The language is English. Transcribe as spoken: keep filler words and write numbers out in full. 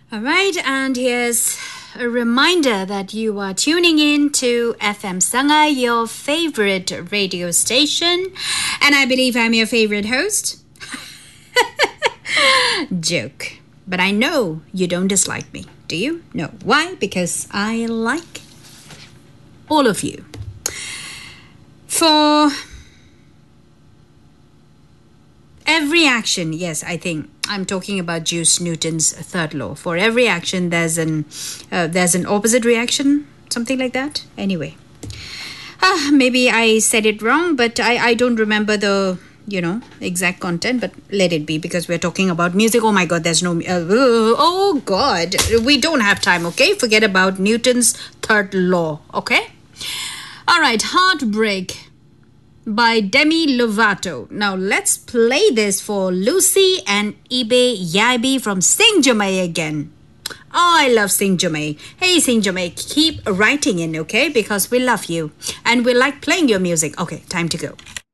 All right, and here's a reminder that you are tuning in to F M Sangha, your favorite radio station, and I believe I'm your favorite host. Joke. But I know you don't dislike me, do you? No. Why? Because I like all of you. For every action, yes, I think I'm talking about Juice Newton's third law. For every action, there's an uh, there's an opposite reaction, something like that. Anyway, ah, maybe I said it wrong, but I, I don't remember the, you know, exact content, but let it be because we're talking about music. Oh my God, there's no, uh, oh God, we don't have time, okay? Forget about Newton's third law, okay? All right, Heartbreak by Demi Lovato. Now let's play this for Lucy and Ibe Yaibi from Saint Germain again. Oh, I love Saint Germain. Hey, Saint Germain, keep writing in, okay? Because we love you and we like playing your music. Okay, time to go.